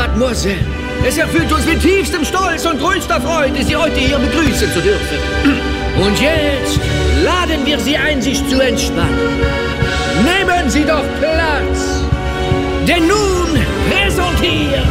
Mademoiselle. Es erfüllt uns mit tiefstem Stolz und größter Freude, Sie heute hier begrüßen zu dürfen. Und jetzt laden wir Sie ein, sich zu entspannen. Nehmen Sie doch Platz. Denn nun präsentiert